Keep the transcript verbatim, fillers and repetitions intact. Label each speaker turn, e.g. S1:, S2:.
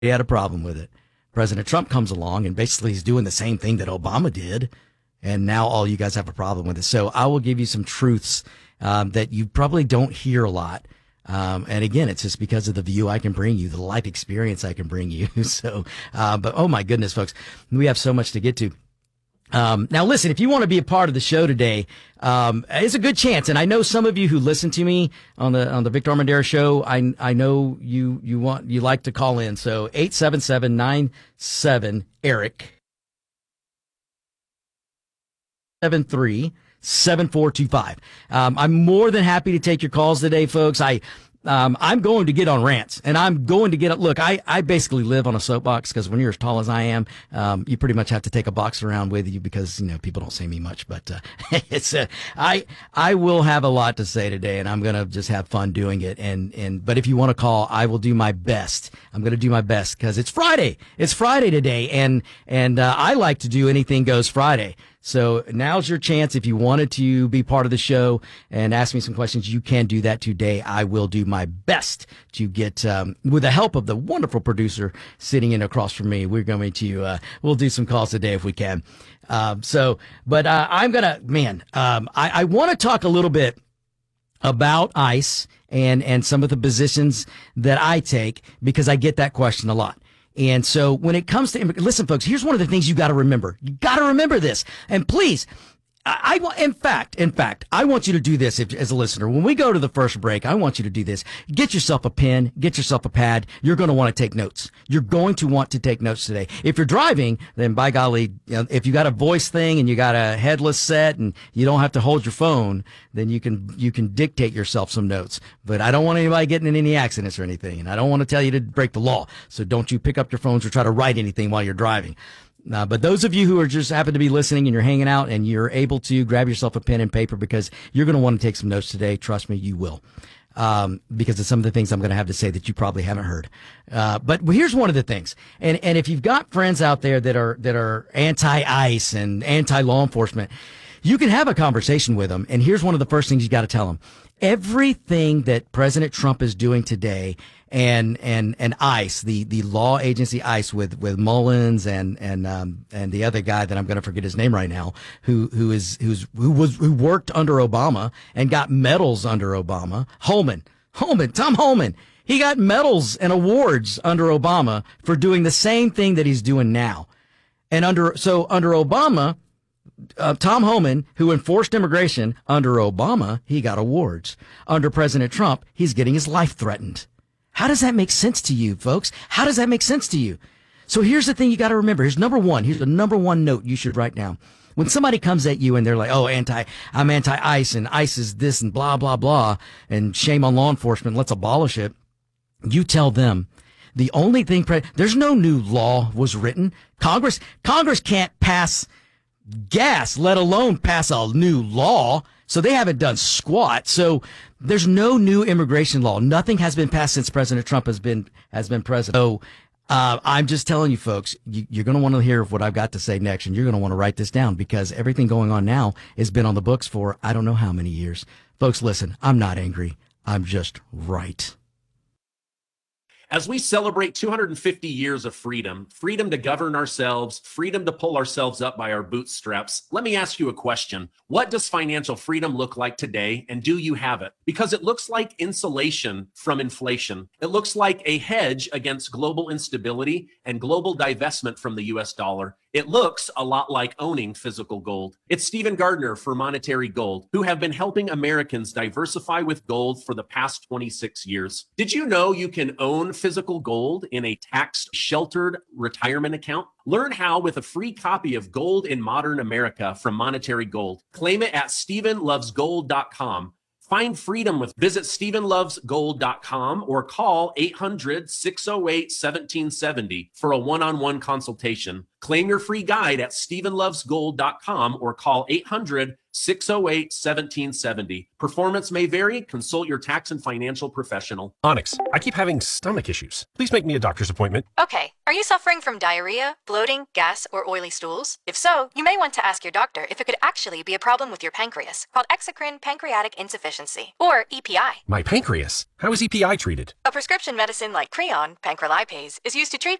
S1: He had a problem with it. President Trump comes along and basically he's doing the same thing that Obama did. And now all you guys have a problem with it. So I will give you some truths um, that you probably don't hear a lot. Um, and again, it's just because of the view I can bring you, the life experience I can bring you. So, uh, but oh my goodness, folks, we have so much to get to. Um, now listen, if you want to be a part of the show today, um, it's a good chance. And I know some of you who listen to me on the, on the Victor Armendariz show, I, I know you, you want, you like to call in. So eight seven seven, nine seven, Eric, seven three, seven four two five. Um, I'm more than happy to take your calls today, folks. I, Um, I'm going to get on rants and I'm going to get, look, I, I basically live on a soapbox because when you're as tall as I am, um, you pretty much have to take a box around with you because, you know, people don't see me much, but, uh, it's, uh, I, I will have a lot to say today and I'm going to just have fun doing it. And, and, but if you want to call, I will do my best. I'm going to do my best because it's Friday. It's Friday today. And, and, uh, I like to do anything goes Friday. So now's your chance. If you wanted to be part of the show and ask me some questions, you can do that today. I will do my best to get, um, with the help of the wonderful producer sitting in across from me. We're going to, uh, we'll do some calls today if we can. Um, so, but, uh, I'm going to, man, um, I, I want to talk a little bit about ICE and, and some of the positions that I take because I get that question a lot. And so when it comes to, listen, folks, here's one of the things you got to remember. You got to remember this. And please, I, I, in fact, in fact, I want you to do this if, as a listener. When we go to the first break, I want you to do this. Get yourself a pen, get yourself a pad. You're going to want to take notes. You're going to want to take notes today. If you're driving, then by golly, you know, if you got a voice thing and you got a headless set and you don't have to hold your phone, then you can, you can dictate yourself some notes. But I don't want anybody getting in any accidents or anything. And I don't want to tell you to break the law. So don't you pick up your phones or try to write anything while you're driving. Uh, but those of you who are just happen to be listening and you're hanging out and you're able to grab yourself a pen and paper because you're going to want to take some notes today. Trust me, you will. Um, because of some of the things I'm going to have to say that you probably haven't heard. Uh, but here's one of the things. And, and if you've got friends out there that are, that are anti-ICE and anti-law enforcement, you can have a conversation with them. And here's one of the first things you got to tell them. Everything that President Trump is doing today and, and, and ICE, the, the law agency ICE with, with Mullins and, and, um, and the other guy that I'm going to forget his name right now, who, who is, who's, who was, who worked under Obama and got medals under Obama. Holman, Holman, Tom Holman. He got medals and awards under Obama for doing the same thing that he's doing now. And under, so under Obama, Uh, Tom Homan, who enforced immigration under Obama, he got awards. Under President Trump, he's getting his life threatened. How does that make sense to you, folks? How does that make sense to you? So here's the thing you got to remember. Here's number one. Here's the number one note you should write down. When somebody comes at you and they're like, oh, anti, I'm anti-ICE and ICE is this and blah, blah, blah, and shame on law enforcement, let's abolish it. You tell them the only thing, pre- there's no new law was written. Congress, Congress can't pass gas, let alone pass a new law. So they haven't done squat. So there's no new immigration law. Nothing has been passed since President Trump has been, has been president. So, uh, I'm just telling you folks, you, you're going to want to hear what I've got to say next, and you're going to want to write this down because everything going on now has been on the books for I don't know how many years. Folks, listen, I'm not angry. I'm just right.
S2: As we celebrate two hundred fifty years of freedom, freedom to govern ourselves, freedom to pull ourselves up by our bootstraps, let me ask you a question. What does financial freedom look like today, and do you have it? Because it looks like insulation from inflation. It looks like a hedge against global instability and global divestment from the U S dollar. It looks a lot like owning physical gold. It's Stephen Gardner for Monetary Gold, who have been helping Americans diversify with gold for the past twenty-six years. Did you know you can own physical gold in a tax-sheltered retirement account? Learn how with a free copy of Gold in Modern America from Monetary Gold. Claim it at stephen loves gold dot com. Find freedom with visit stephen loves gold dot com or call eight hundred, six oh eight, one seven seven oh for a one-on-one consultation. Claim your free guide at stephen loves gold dot com or call eight hundred, six oh eight, one seven seven oh. Performance may vary. Consult your tax and financial professional.
S3: Onyx, I keep having stomach issues. Please make me a doctor's appointment.
S4: Okay, are you suffering from diarrhea, bloating, gas, or oily stools? If so, you may want to ask your doctor if it could actually be a problem with your pancreas, called exocrine pancreatic insufficiency, or E P I.
S3: My pancreas? How is E P I treated?
S4: A prescription medicine like Creon, pancrelipase, is used to treat